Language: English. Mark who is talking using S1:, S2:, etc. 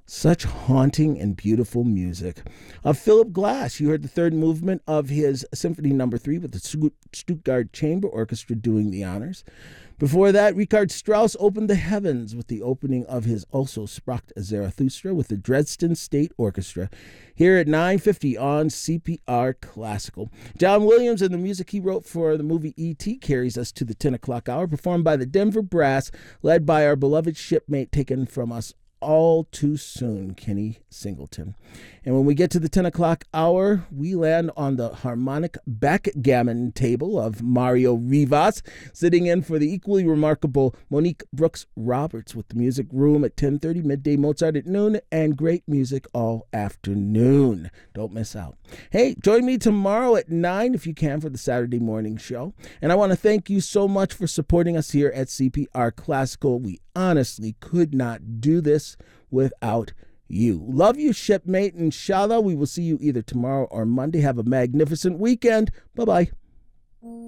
S1: Such haunting and beautiful music. Philip Glass, you heard the third movement of his Symphony Number 3 with the Stuttgart Chamber Orchestra doing the honors. Before that, Richard Strauss opened the heavens with the opening of his Also Sprach Zarathustra with the Dresden State Orchestra here at 9:50 on CPR Classical. John Williams and the music he wrote for the movie E.T. carries us to the 10 o'clock hour, performed by the Denver Brass, led by our beloved shipmate taken from us all too soon, Kenny Singleton. And when we get to the 10 o'clock hour, we land on the harmonic backgammon table of Mario Rivas, sitting in for the equally remarkable Monique Brooks Roberts with the Music Room at 10:30, midday Mozart at noon, and great music all afternoon. Don't miss out. Hey, join me tomorrow at 9 if you can for the Saturday morning show. And I want to thank you so much for supporting us here at CPR Classical. We honestly could not do this without you. Love you, shipmate, inshallah. We will see you either tomorrow or Monday. Have a magnificent weekend. Bye-bye.